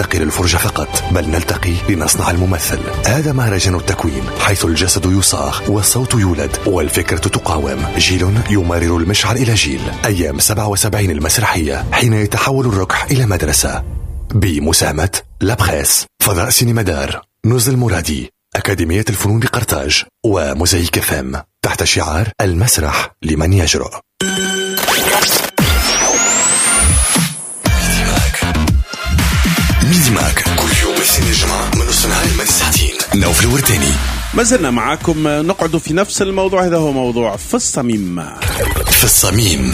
نلتقي للفرجة فقط، بل نلتقي لنصنع الممثل. هذا مهرجان التكوين، حيث الجسد يصاغ والصوت يولد والفكرة تقاوم. جيل يمرر المشعل إلى جيل. أيام 77 المسرحية، حين يتحول الركح إلى مدرسة. بمساهمة لابخيس، فضاء سينما دار، نزل المرادي، أكاديمية الفنون بقرطاج، وموزايك فام، تحت شعار المسرح لمن يجرؤ. ميدماك كل يوم الاثنين الجمعة من نص النهار لما ساعتين. نوف الورتاني. ما زلنا معاكم نقعد في نفس الموضوع. هذا هو موضوع في الصميم. في الصميم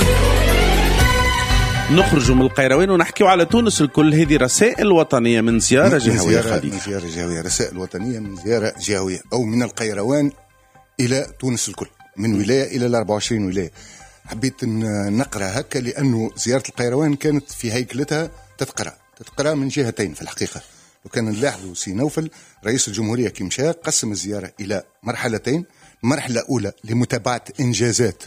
نخرج من القيروان ونحكي على تونس الكل. هذه رسائل وطنية من زيارة جهوية. من زيارة جهوية، رسائل وطنية من زيارة جهوية، أو من القيروان إلى تونس الكل، من ولاية إلى 24 ولاية. حبيت نقرأ هكا لأنه زيارة القيروان كانت في هيكلتها تتقرأ من جهتين في الحقيقة. وكان نلاحظوا سي نوفل رئيس الجمهورية كي مشى قسم الزيارة إلى مرحلتين. مرحلة أولى لمتابعة إنجازات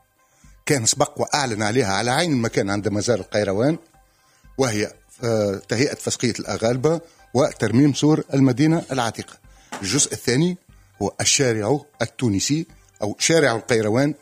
كان سبق وأعلن عليها على عين المكان عند مزار القيروان، وهي تهيئة فسقية الأغالبة وترميم سور المدينة العتيقة. الجزء الثاني هو الشارع التونسي أو شارع القيروان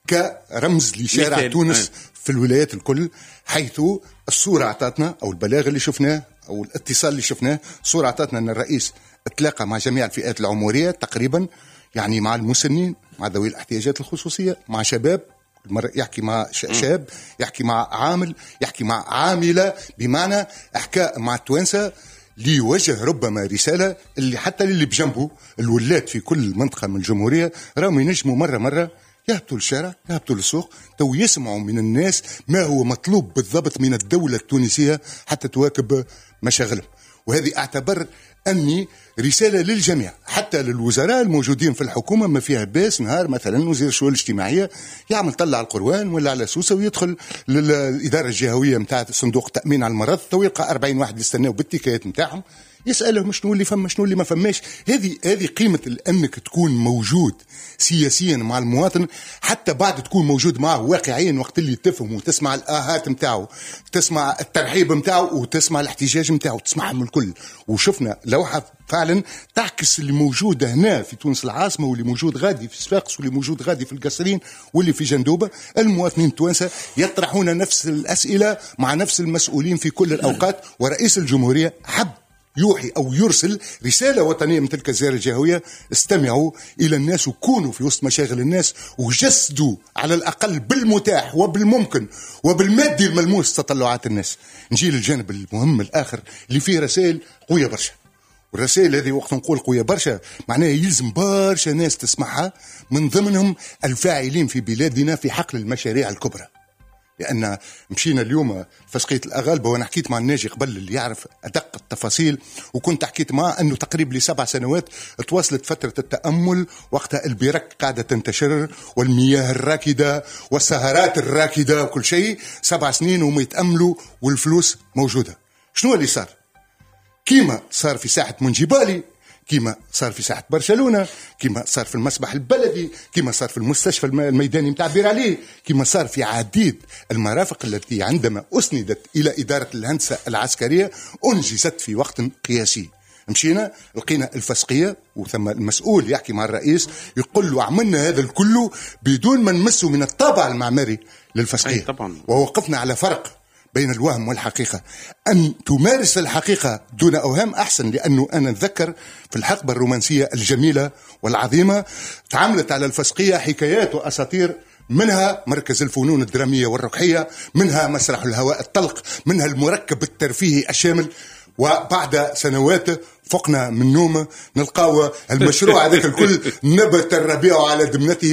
كرمز لشارع تونس في الولايات الكل، حيث الصورة عطاتنا أو البلاغ اللي شفناه أو الاتصال اللي شفناه، الصورة عطاتنا أن الرئيس اتلاقى مع جميع الفئات العمرية تقريبا، يعني مع المسنين، مع ذوي الاحتياجات الخصوصية، مع شباب، يحكي مع شاب، يحكي مع عامل، يحكي مع عاملة، بمعنى أحكاء مع التوانسة ليوجه ربما رسالة اللي حتى اللي بجنبه الولاد في كل منطقة من الجمهورية راهم ينجموا مرة يهبطوا الشارع، يهبطوا للسوق، تو يسمعوا من الناس ما هو مطلوب بالضبط من الدولة التونسية حتى تواكب مشاغلهم. وهذه أعتبر أني رسالة للجميع، حتى للوزراء الموجودين في الحكومة. ما فيها باس نهار مثلا وزير الشؤون الاجتماعية يعمل طلع القروان ولا على سوسة ويدخل للإدارة الجهوية متاع صندوق التأمين على المرض، تو يلقى 40 واحد يستناو بالتيكات متاعهم، يسألهم شنو اللي فما شنو اللي ما فماش. هذه قيمة أنك تكون موجود سياسيا مع المواطن، حتى بعد تكون موجود معه واقعيا وقت اللي تفهم وتسمع الآهات متاعه، تسمع الترحيب متاعه وتسمع الاحتجاج متاعه، تسمعهم الكل. وشفنا لوحة فعلا تعكس اللي موجود هنا في تونس العاصمة، واللي موجود غادي في صفاقس، واللي موجود غادي في القصرين، واللي في جندوبة. المواطنين التوانسة يطرحون نفس الأسئلة مع نفس المسؤولين في كل الأوقات، ورئيس الجمهورية حب يوحي أو يرسل رسالة وطنية من تلك الزيارة الجهوية: استمعوا إلى الناس وكونوا في وسط مشاغل الناس، وجسدوا على الأقل بالمتاح وبالممكن وبالمادي الملموس تطلعات الناس. نجي للجانب المهم الآخر اللي فيه رسائل قوية برشا، والرسائل هذه وقت نقول قوية برشا معناها يلزم برشا ناس تسمعها، من ضمنهم الفاعلين في بلادنا في حقل المشاريع الكبرى. لأن مشينا اليوم فسقية الأغالبة، وأنا حكيت مع الناجي قبل اللي يعرف أدق التفاصيل، وكنت حكيت معه أنه تقريبا ل7 سنوات تواصلت فترة التأمل، وقتها البرك قاعدة تنتشر والمياه الراكدة والسهرات الراكدة وكل شيء. 7 سنين وهم يتأملوا والفلوس موجودة. شنو اللي صار؟ كيما صار في ساحة منجبالي، كيما صار في ساحة برشلونة، كيما صار في المسبح البلدي، كيما صار في المستشفى الميداني متاع بير علي، كيما صار في عديد المرافق التي عندما أسندت إلى إدارة الهندسة العسكرية أنجزت في وقت قياسي. مشينا لقينا الفسقية، وثم المسؤول يحكي مع الرئيس يقول له عملنا هذا الكل بدون ما نمسه من الطابع المعماري للفسقية. ووقفنا على فرق بين الوهم والحقيقة. أن تمارس الحقيقة دون أوهام أحسن، لأنه أنا أتذكر في الحقبة الرومانسية الجميلة والعظيمة تعاملت على الفسقية حكايات وأساطير، منها مركز الفنون الدرامية والرقحية، منها مسرح الهواء الطلق، منها المركب الترفيهي الشامل. وبعد سنوات فقنا من نوم نلقاو المشروع هذاك الكل نبت الربيع على دمنته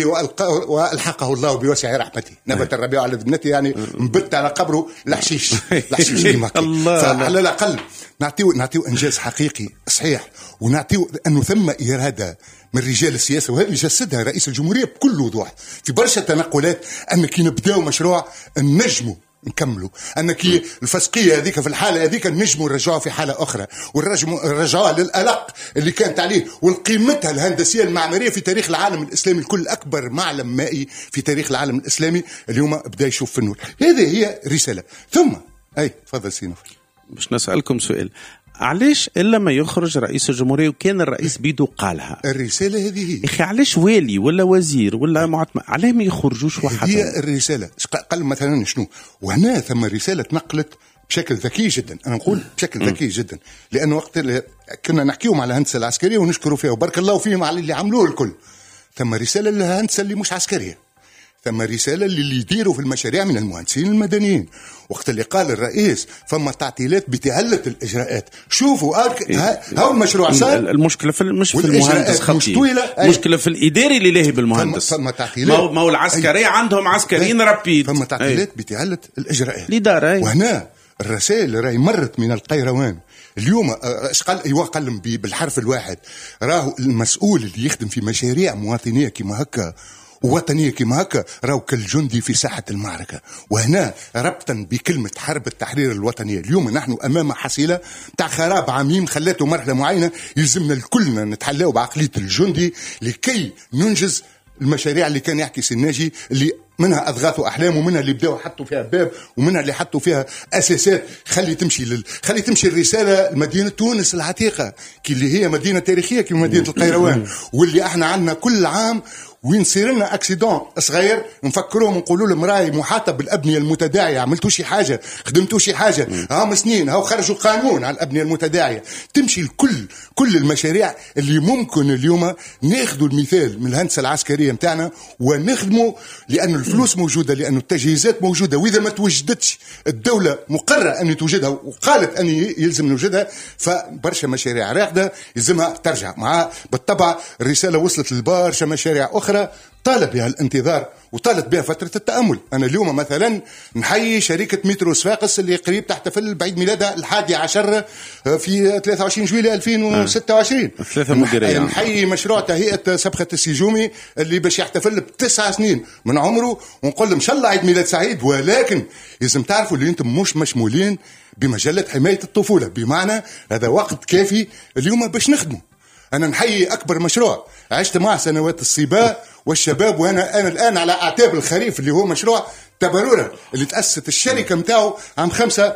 والحقه الله بوسع رحمته. نبت الربيع على دمنته يعني نبت على قبره الحشيش كما فعلى الأقل نعطيو إنجاز حقيقي صحيح، ونعطيو أنه ثم إرادة من رجال السياسة، وهذه جسدها رئيس الجمهورية بكل وضوح في برشا تنقلات، أنك نبداو مشروع النجمو نكملوا، أنك الفسقية هذيك في الحالة هذيك النجموا نرجعوها في حالة أخرى، ونرجعوها للألق اللي كانت عليه والقيمتها الهندسية المعمارية في تاريخ العالم الإسلامي الكل. أكبر معلم مائي في تاريخ العالم الإسلامي اليوم بدأ يشوف في النور. هذه هي رسالة. ثم تفضل سينوف. باش نسألكم سؤال، علاش إلا ما يخرج رئيس الجمهورية وكان الرئيس بيدو قالها الرسالة هذه هي. اخي علاش والي ولا وزير ولا معتمد علاه ما يخرجوش واحد؟ هي الرسالة قال مثلا شنو، وهنا ثم رسالة نقلت بشكل ذكي جدا. أنا نقول بشكل ذكي جدا، لأنه وقت كنا نحكيهم على الهندسة العسكرية ونشكروا فيها وبارك الله فيهم على اللي عملوه الكل، ثم رسالة للهندسة اللي مش عسكرية، ثم رسالة اللي يديروا في المشاريع من المهندسين المدنيين. وقت اللي قال الرئيس فما تعطيلات بتعلة الإجراءات، شوفوا هاو المشروع صار. المشكلة مش في المهندس خطي، المشكلة في الإداري اللي لاهي بالمهندس. فما تعطيلات، ما هو العسكرية عندهم عسكريين رابيد، فما تعطيلات بتعلة الإجراءات الإدارة. وهنا الرسائل راهي مرت من القيروان اليوم. اش قال؟ ايوا قال بالحرف الواحد، راهو المسؤول اللي يخدم في مشاريع مواطنيه كما هكا ووطنيه كما هكا راهو كالجندي في ساحه المعركه. وهنا ربطا بكلمه حرب التحرير الوطنيه، اليوم نحن امام حصيله تاع خراب عميم خلاته مرحله معينه يلزمنا الكلنا نتحلاو بعقليه الجندي لكي ننجز المشاريع اللي كان يحكي سناجي، اللي منها أضغاثوا أحلام ومنها اللي بدأوا حطوا فيها باب ومنها اللي حطوا فيها أساسات. خلي تمشي الرسالة لمدينة تونس العتيقة كي اللي هي مدينة تاريخية كي مدينة القيروان، واللي احنا عندنا كل عام وين صير لنا اكسيدون صغير نفكروهم نقولوا لهم راي محاطه بالابنيه المتداعيه، عملتوا شي حاجه، خدمتوا شي حاجه، هاهم سنين هاو خرجوا قانون على الابنيه المتداعيه. تمشي كل المشاريع اللي ممكن اليوم ناخذوا المثال من الهندسه العسكريه نتاعنا ونخدموا، لأن الفلوس موجوده، لأن التجهيزات موجوده، واذا ما توجدتش الدوله مقرره ان توجدها وقالت ان يلزم نوجدها، فبرشا مشاريع راقده يلزمها ترجع. مع بالطبع الرساله وصلت لبرشا مشاريع اخرى طالب بها الانتظار وطالت بها فترة التأمل. أنا اليوم مثلا نحيي شركة مترو صفاقس اللي قريب تحتفل بعيد ميلادها 11 في 23 جويلية 2026. نحيي مشروع تهيئة صبغة السجومي اللي باش يحتفل ب9 سنين من عمره، ونقول إن شاء الله عيد ميلاد سعيد. ولكن لازم تعرفوا اللي أنتم مش مشمولين بمجلة حماية الطفولة، بمعنى هذا وقت كافي اليوم باش نخدمه. أنا نحيي أكبر مشروع عشت معه سنوات الصبا والشباب، وأنا الآن على أعتاب الخريف اللي هو مشروع تبرورة اللي تأسست الشركة متاعه عام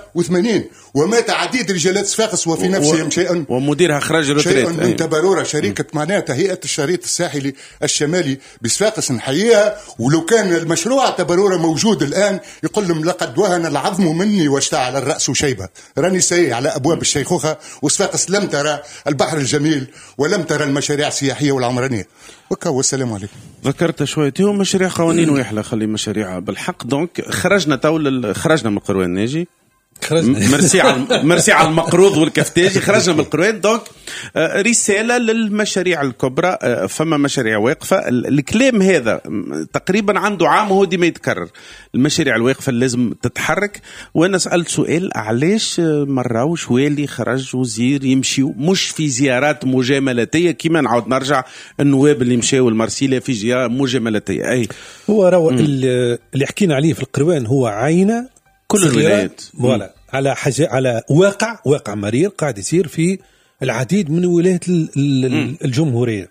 85 ومات عديد رجالات صفاقس وفي نفسهم شيء، ومديرها خرج شيء من تبرورة شركة معناها تهيئة الشريط الساحلي الشمالي بصفاقس نحييها. ولو كان المشروع تبرورة موجود الآن يقول لهم لقد وهن العظم مني واشتعل الرأس شيبة. راني ساي على أبواب الشيخوخة وصفاقس لم ترى البحر الجميل ولم ترى المشاريع السياحية والعمرانية. والسلام عليكم. ذكرت شوية هو مشاريع قوانين ويحلى خلي مشاريع بالحق. دونك خرجنا خرجنا من القروان ناجي، مرسي على المقروض والكفتاجي، خرجنا من القروان. دونك رسالة للمشاريع الكبرى، فما مشاريع واقفة. الكلام هذا تقريبا عنده عام وهو ديما يتكرر، المشاريع الواقفة اللي لازم تتحرك. وانا سألت سؤال، علاش مراوش والي خرج وزير يمشيوا مش في زيارات مجاملاتية كما نعود نرجع النواب اللي مشاوا المرسيلية في زيارة مجاملاتية؟ اي هو راهو اللي حكينا عليه في القروان هو عينة كل الولايات ولا على حاجة، على واقع مرير قاعد يصير في العديد من ولايات الجمهورية.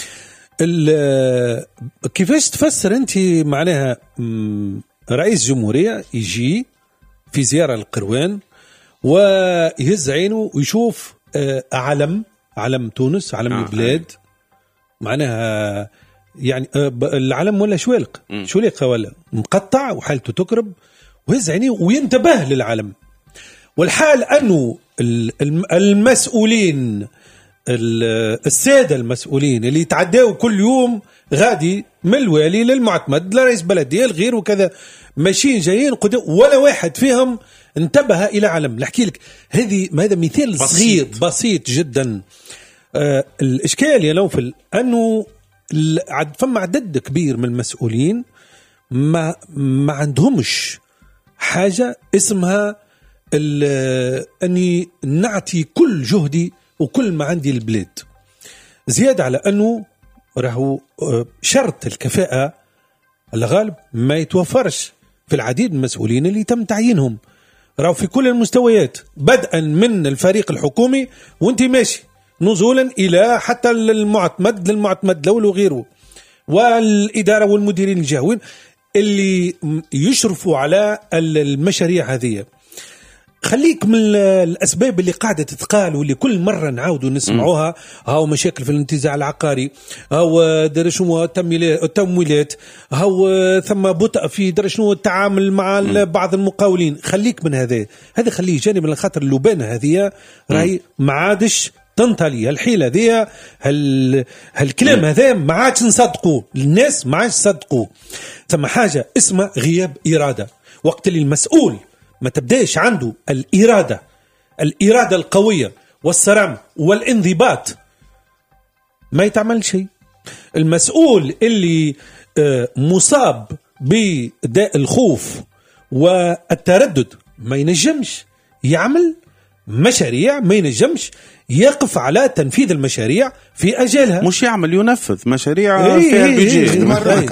كيفاش تفسر أنت معناها رئيس جمهورية يجي في زيارة للقروان ويهز عينه ويشوف علم تونس، علم البلاد، معناها يعني العلم ولا شوالقة ولا مقطع وحالته تكرب، ويهز عينيه وينتبه للعلم. والحال أنه المسؤولين السادة المسؤولين اللي يتعداوا كل يوم غادي من الوالي للمعتمد لرئيس بلدية الغير وكذا ماشيين جايين ولا واحد فيهم انتبه إلى علم. نحكي لك هذا مثال صغير بسيط جدا. الإشكال يا نوفل أنه فما عدد كبير من المسؤولين ما عندهمش حاجة اسمها أني نعطي كل جهدي وكل ما عندي البلاد. زيادة على أنه راهو شرط الكفاءة الغالب ما يتوفرش في العديد من المسؤولين اللي تم تعيينهم، راهو في كل المستويات، بدءا من الفريق الحكومي وانت ماشي نزولا إلى حتى للمعتمد الأول وغيره، والإدارة والمديرين الجهوين اللي يشرفوا على المشاريع هذه. خليك من الأسباب اللي قاعدة تتقال واللي كل مرة نعاودوا نسمعوها. هاو مشاكل في الانتزاع العقاري، هاو درشنو التمويلات، هاو ثم بطء في درشنو التعامل مع بعض المقاولين. خليك من هذا خليه جانب، من خاطر اللبانة هذه راهي ما عادش تنطلي الحيلة ذي. هالكلام هذا ما عادش نصدقوه، الناس ما عادش تصدقوه. ثم حاجة اسمها غياب إرادة. وقت اللي المسؤول ما تبداش عنده الإرادة القوية والصرام والانضباط ما يتعمل شيء. المسؤول اللي مصاب بداء الخوف والتردد ما ينجمش يعمل مشاريع، ما ينجمش يقف على تنفيذ المشاريع في أجلها، مش يعمل ينفذ مشاريع فيها البيجي.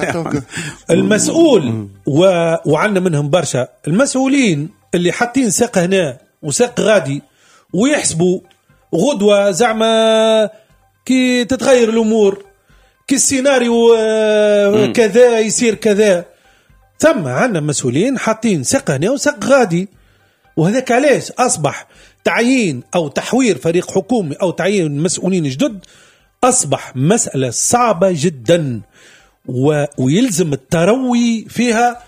المسؤول وعندنا منهم برشا المسؤولين اللي حاطين ساق هنا وساق غادي ويحسبوا غدوة زعما كي تتغير الأمور، كي السيناريو كذا يصير كذا. ثم عندنا مسؤولين حاطين ساق هنا وساق غادي. وهذاك علاش أصبح تعيين أو تحوير فريق حكومي أو تعيين مسؤولين جدد أصبح مسألة صعبة جدا، ويلزم التروي فيها،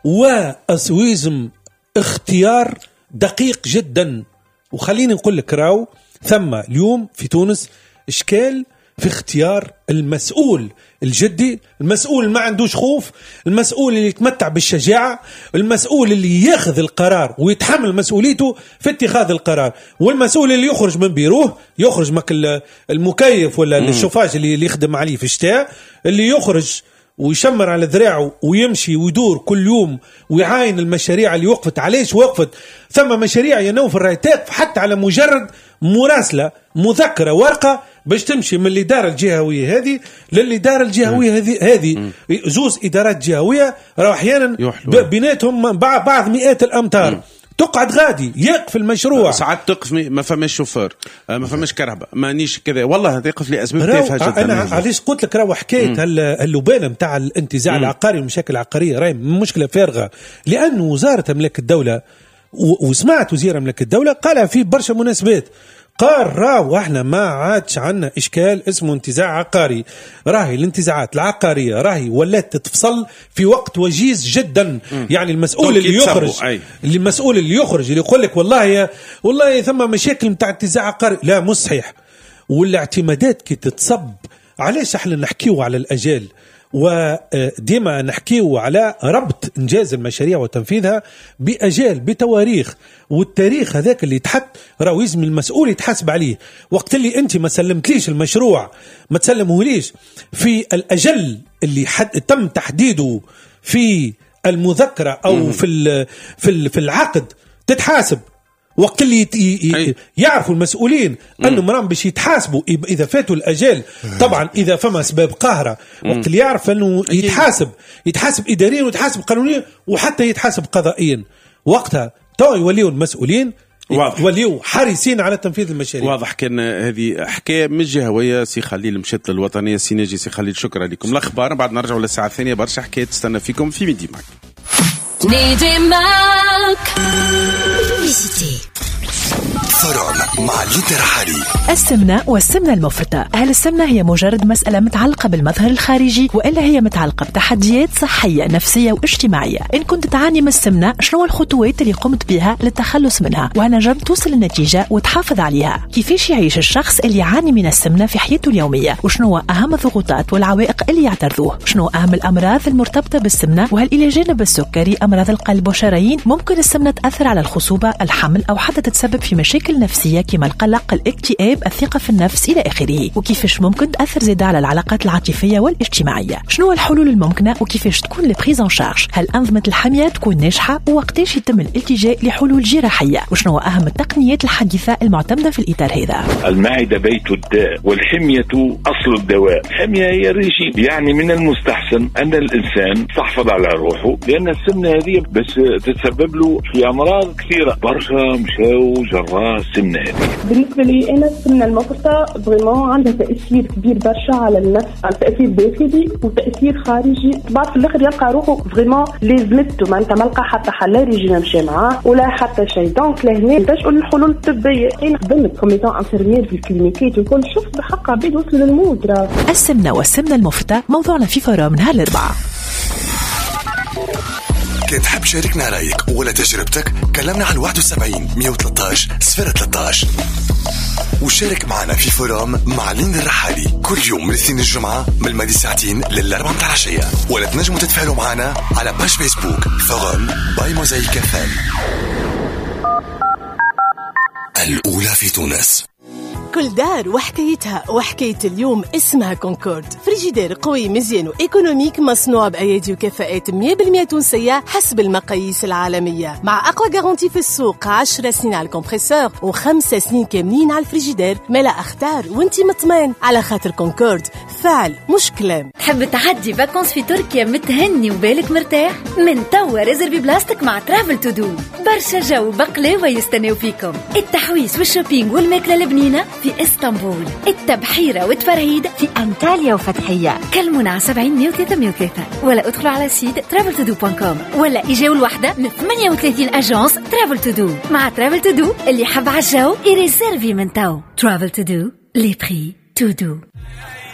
ويلزم اختيار دقيق جدا. وخليني نقول لك راو ثم اليوم في تونس إشكال في اختيار المسؤول الجدي، المسؤول ما عندوش خوف، المسؤول اللي يتمتع بالشجاعة، المسؤول اللي ياخذ القرار ويتحمل مسؤوليته في اتخاذ القرار، والمسؤول اللي يخرج من بيروه، يخرج مك المكيف ولا الشوفاج اللي يخدم عليه في الشتاء، اللي يخرج ويشمر على ذراعه ويمشي ويدور كل يوم ويعاين المشاريع اللي وقفت. علاش وقفت؟ ثم مشاريع ينوف الرايتات حتى على مجرد مراسلة مذكرة ورقة باش تمشي من الإدارة الجهوية هذه للإدارة الجهوية هذه زوز إدارات جهوية راح أحيانا بيناتهم بعض مئات الأمتار. تقعد غادي يقف المشروع، ساعات تقف ما فماش شوفير، ما فماش كهرباء، مانيش كذا، والله تقف لأسباب تافهة جدا. أنا علاش قلت لك راهو حكاية اللبانة متاع الانتزاع العقاري والمشاكل العقارية راهي مشكلة فارغة، لأن وزارة أملاك الدولة وسمعت وزير أملاك الدولة قالها في برشا مناسبات، قال راهو احنا ما عادش عندنا اشكال اسمه انتزاع عقاري، راهي الانتزاعات العقاريه راهي ولات تتفصل في وقت وجيز جدا. يعني المسؤول اللي يخرج المسؤول اللي يخرج اللي يقول لك والله ثم مشاكل نتاع انتزاع عقاري، لا مش صحيح. والاعتمادات كي تتصب، علاش احنا نحكيو على الاجال وديما نحكيو على ربط إنجاز المشاريع وتنفيذها بأجال بتواريخ، والتاريخ هذاك اللي تحت راهو يلزم المسؤول يتحاسب عليه. وقت اللي أنت ما سلمتليش المشروع، ما تسلمهوليش في الأجل اللي تم تحديده في المذكرة أو في العقد، تتحاسب. وقت اللي يعرفوا المسؤولين أنهم راهم باش يتحاسبوا إذا فاتوا الأجال، طبعا إذا فما أسباب قاهرة، وقت اللي يعرف أنه يتحاسب إداريا ويتحاسب قانونيا وحتى يتحاسب قضائيا، وقتها تو يوليوا المسؤولين وليوا حريصين على تنفيذ المشاريع. واضح كان هذه حكاية من جهوية. سي خليل مشات للوطنية، سي ناجي، سي خليل، شكرا لكم. الأخبار بعد نرجعوا للساعة الثانية، برشا حكاية تستنى فيكم في ميدي ماك. ميدي ماك فروم مع ليتر حالي. السمنة والسمنة المفرطة، هل السمنة هي مجرد مسألة متعلقة بالمظهر الخارجي، وإلا هي متعلقة بتحديات صحية نفسية واجتماعية؟ إن كنت تعاني من السمنة، شنو الخطوات اللي قمت بها للتخلص منها ونجمت توصل للنتيجة وتحافظ عليها؟ كيفاش يعيش الشخص اللي يعاني من السمنة في حياته اليومية؟ وشنو أهم الضغوطات والعوائق اللي يعترضوه؟ شنو أهم الأمراض المرتبطة بالسمنة؟ وهل إلى جانب السكري أمراض القلب والشرايين ممكن السمنة تأثر على الخصوبة، الحمل، أو حتى تتسبب في مشاكل نفسية كما القلق، الاكتئاب، الثقة في النفس إلى آخره؟ وكيفاش ممكن تأثر زيادة على العلاقات العاطفية والاجتماعية؟ شنو الحلول الممكنة وكيفاش تكون البريز ان شارج؟ هل أنظمة الحماية تكون ناجحة؟ ووقتاش يتم الالتجاء لحلول جراحية؟ وشنو أهم التقنيات الحديثة المعتمدة في الإطار هذا؟ المعدة بيت الداء والحمية أصل الدواء. الحمية هي الرجيم، يعني من المستحسن أن الإنسان تحفظ على روحه، لأن السمنة هذه بس تتسبب له في أمراض كثيرة. برشا مشاو جراح السمنة هذه. بالنسبة لي أنا السمنة المفرطة فريمون عندها تأثير كبير برشا على النفس، على تأثير داخلي وتأثير خارجي. بعد في الآخر يلقى روحه فريمون لازمته، معناتها ما لقى حتى حل لا ريجيم مشى معاه ولا حتى شيء. دونك لهنا تشعر الحلول الطبية. أنا خدمت كوميتون انفيرمير في الكلينيكات وكل شفت بحق عباد وصلوا للموت. السمنة والسمنة المفرطة موضوعنا في فورام نهار الأربعاء. كنت حاب شاركنا رأيك ولا تجربتك؟ كلمنا على 71 113 013 وشارك معنا في فورام مع لين الرحالي كل يوم من الاثنين الجمعة من الماضي ساعتين للأربعة متاع العشية. ولا تنجموا تتفاعلوا معنا على باج فيسبوك فورام باي موزايك FM. الأولى في تونس. كل دار وحكايتها، وحكاية اليوم اسمها كونكورد. فريجيدير قوي مزيان وإيكونوميك مصنوع بأيادي وكفاءات 100% تونسية حسب المقاييس العالمية، مع أقوى جارانتي في السوق. 10 سنين على الكمبريسور و5 سنين كاملين على الفريجيدير. ملا اختار وانتي مطمئن على خاطر كونكورد فعل مش كلام. تحب تعدي فاكونس في تركيا متهني وبالك مرتاح؟ من توا ريزرفي بلاستيك مع ترافل تو دو. برشا جو بقلاوة يستناو فيكم. التحويس والشوبينج والماكلة البنينة في اسطنبول، التبحيرة والتفرهيد في أنطاليا وفتحية. كلمونا على 70 103 103 ولا ادخلوا على سيت traveltodo.com ولا اجاو الوحدة من 38 أجانس ترافل تو دو. مع ترافل تو دو اللي يحب عالجو يريزيرفي من تو. ترافل تو دو لي بري تو دو.